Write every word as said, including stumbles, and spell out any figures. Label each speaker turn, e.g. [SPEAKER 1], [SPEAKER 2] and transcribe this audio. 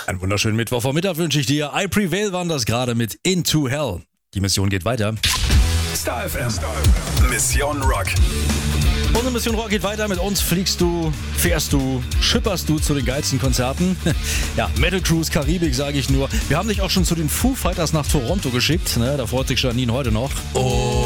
[SPEAKER 1] Einen wunderschönen Mittwochvormittag wünsche ich dir. I Prevail waren das gerade mit Into Hell. Die Mission geht weiter.
[SPEAKER 2] Star F M. Mission Rock.
[SPEAKER 1] Unsere Mission Rock geht weiter. Mit uns fliegst du, fährst du, schipperst du zu den geilsten Konzerten. Ja, Metal Cruise Karibik, sage ich nur. Wir haben dich auch schon zu den Foo Fighters nach Toronto geschickt. Ne? Da freut sich Janine heute noch. Oh.